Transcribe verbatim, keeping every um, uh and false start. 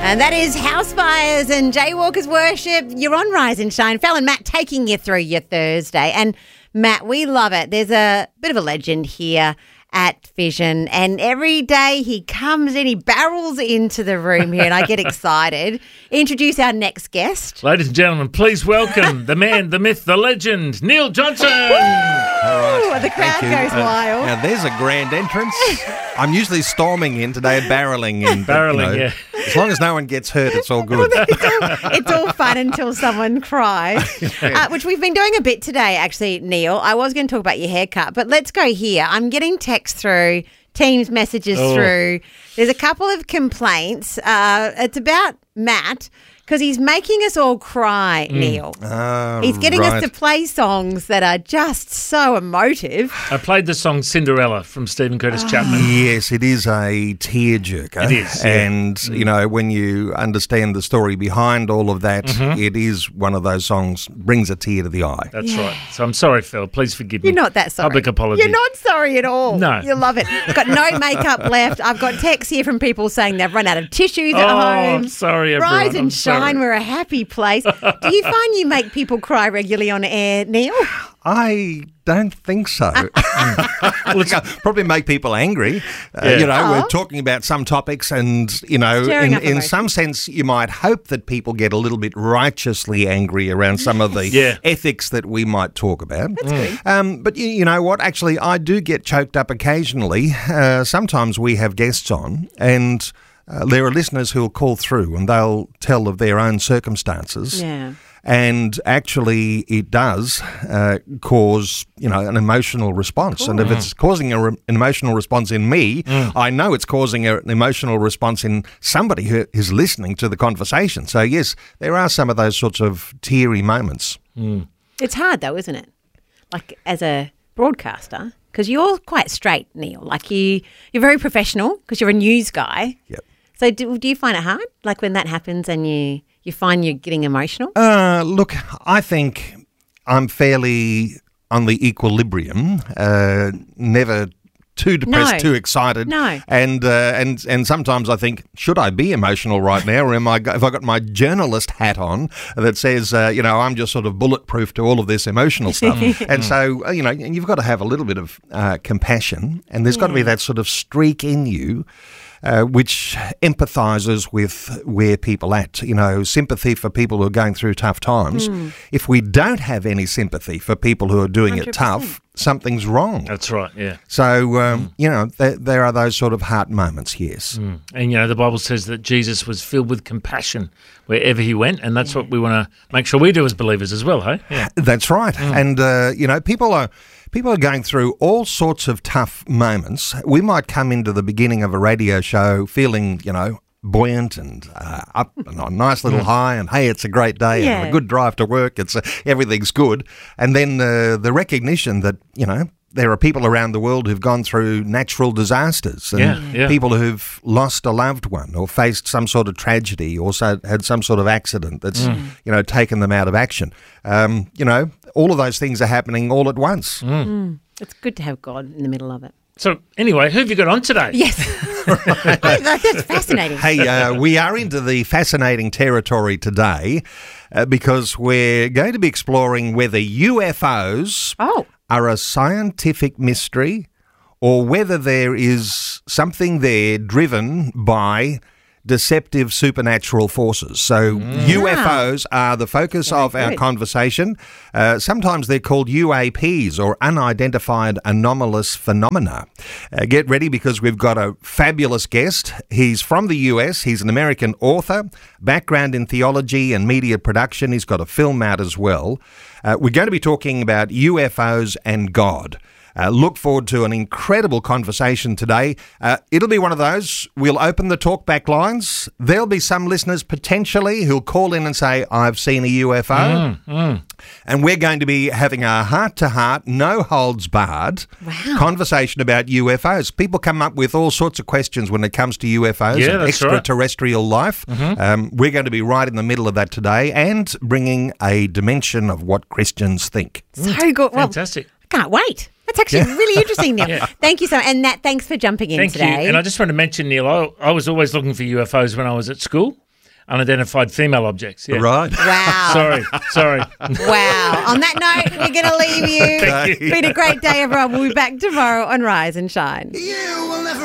And that is House Fires and Jaywalkers Worship. You're on Rise and Shine. Fel and Matt taking you through your Thursday. And Matt, we love it. There's a bit of a legend here at Vision, and every day he comes in, he barrels into the room here, and I get excited. Introduce our next guest. Ladies and gentlemen, please welcome the man, the myth, the legend, Neil Johnson. Right. The crowd goes uh, wild. Now, there's a grand entrance. I'm usually storming in today, barreling in. But, Barreling, you know, yeah. As long as no one gets hurt, it's all good. it's, all, it's all fun until someone cries, uh, which we've been doing a bit today, actually, Neil. I was going to talk about your haircut, but let's go here. I'm getting texts through, Teams messages Oh. through. There's a couple of complaints. Uh, it's about Matt because he's making us all cry, Neil. Ah, He's getting right. us to play songs that are just so emotive. I played the song Cinderella from Stephen Curtis Chapman. Yes, it is a tearjerker. It is, yeah. And, you know, when you understand the story behind all of that, Mm-hmm. it is one of those songs, brings a tear to the eye. That's right. So I'm sorry, Phil. Please forgive me. You're not that sorry. Public apology. You're not sorry at all. No. You love it. Got no makeup left. I've got texts here from people saying they've run out of tissues Oh, at I'm home. sorry, everyone. Rise and I'm shine. sorry. We're a happy place. Do you find you make people cry regularly on air, Neil? I don't think so. Well, it's- Probably make people angry. Uh, Yeah. You know, Oh. we're talking about some topics and, you know, Stirring in, up in emotions. some sense, you might hope that people get a little bit righteously angry around some of the Yeah. ethics that we might talk about. That's good. Um, but you, you know what? Actually, I do get choked up occasionally. Uh, sometimes we have guests on and uh, there are listeners who'll call through and they'll tell of their own circumstances. Yeah. And actually, it does uh, cause, you know, an emotional response. And if it's causing a re- an emotional response in me, I know it's causing a, an emotional response in somebody who is listening to the conversation. So, yes, there are some of those sorts of teary moments. It's hard though, isn't it? Like as a broadcaster, because you're quite straight, Neil. Like you, you're very professional because you're a news guy. Yep. So do, do you find it hard? Like when that happens and you, you find you're getting emotional? Uh, look, I think I'm fairly on the equilibrium, uh, never too depressed, No. too excited. No. And, uh, and and sometimes I think, should I be emotional right now, or am I? Have I got my journalist hat on that says, uh, you know, I'm just sort of bulletproof to all of this emotional stuff? And so, uh, you know, and you've got to have a little bit of uh, compassion, and there's got to be that sort of streak in you. Uh, which empathises with where people at, you know, sympathy for people who are going through tough times. If we don't have any sympathy for people who are doing one hundred it tough, something's wrong. That's right, yeah. So, um, you know, there, there are those sort of heart moments, yes. And, you know, the Bible says that Jesus was filled with compassion wherever he went, and that's what we want to make sure we do as believers as well, hey? Yeah. That's right. And, uh, you know, people are... People are going through all sorts of tough moments. We might come into the beginning of a radio show feeling, you know, buoyant and uh, up and on a nice little high and, hey, it's a great day Yeah. and a good drive to work. It's uh, everything's good. And then uh, the recognition that, you know, there are people around the world who've gone through natural disasters and Yeah, yeah. people who've lost a loved one or faced some sort of tragedy or so had some sort of accident that's, you know, taken them out of action. Um, you know, all of those things are happening all at once. It's good to have God in the middle of it. So, anyway, who have you got on today? Yes. I- that's fascinating. Hey, uh, we are into the fascinating territory today uh, because we're going to be exploring whether U F Os Oh. are a scientific mystery or whether there is something there driven by deceptive supernatural forces. So U F Os are the focus Very of our good. conversation. Uh, sometimes they're called U A Ps or unidentified anomalous phenomena. Uh, get ready because we've got a fabulous guest. He's from the U S. He's an American author, background in theology and media production. He's got a film out as well. Uh, we're going to be talking about U F Os and God. Uh, look forward to an incredible conversation today. Uh, it'll be one of those. We'll open the talkback lines. There'll be some listeners potentially who'll call in and say, I've seen a U F O. Mm, mm. And we're going to be having a heart-to-heart, no-holds-barred Wow. conversation about U F Os. People come up with all sorts of questions when it comes to U F Os Yeah, and that's right. extraterrestrial life. Um, we're going to be right in the middle of that today and bringing a dimension of what Christians think. So good. Well, Fantastic. I can't wait. That's actually really interesting, Neil. Yeah. Thank you so much. And Nat, thanks for jumping in Thank today. you. And I just want to mention, Neil, I, I was always looking for U F Os when I was at school. unidentified female objects. Yeah. Right. Wow. Sorry, sorry. Wow. On that note, we're going to leave you. Thank you. It's been a great day, everyone. We'll be back tomorrow on Rise and Shine. You will never